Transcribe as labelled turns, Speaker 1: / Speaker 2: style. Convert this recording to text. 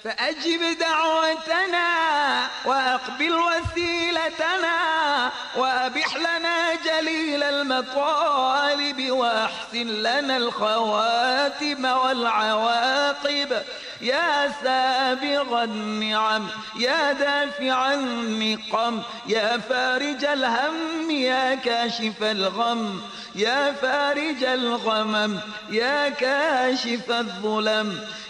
Speaker 1: فأجب دعوتنا وأقبل وسيلتنا وأبح لنا جليل المطالب وأحسن لنا الخواتم والعواقب. يا سابغ النعم يا دافع النقم يا فارج الهم يا كاشف الغم يا فارج الغمم يا كاشف الظلم